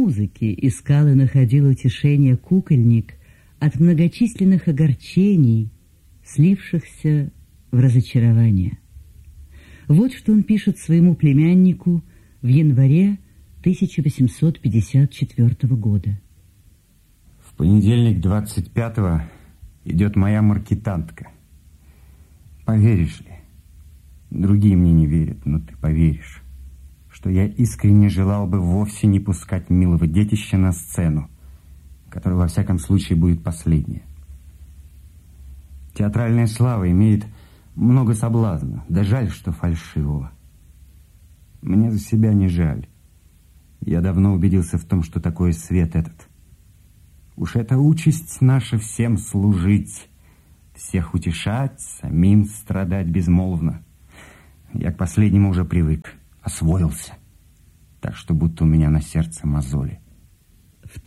музыке искал и находил утешение кукольник от многочисленных огорчений, слившихся в разочарование. Вот что он пишет своему племяннику в январе 1854 года. В понедельник 25-го идет моя маркетантка. Поверишь ли, другие мне не верят, но ты поверишь, что я искренне желал бы вовсе не пускать милого детища на сцену, которая во всяком случае будет последняя. Театральная слава имеет много соблазна, да жаль, что фальшивого. Мне за себя не жаль. Я давно убедился в том, что такое свет этот. Уж это участь наша всем служить, всех утешать, самим страдать безмолвно. Я к последнему уже привык, освоился, так что будто у меня на сердце мозоли. В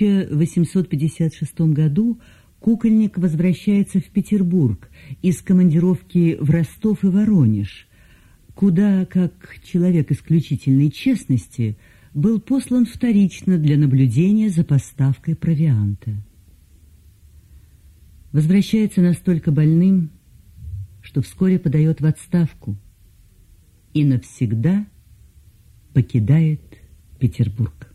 1856 году кукольник возвращается в Петербург из командировки в Ростов и Воронеж, куда, как человек исключительной честности, был послан вторично для наблюдения за поставкой провианта. Возвращается настолько больным, что вскоре подает в отставку и навсегда покидает Петербург.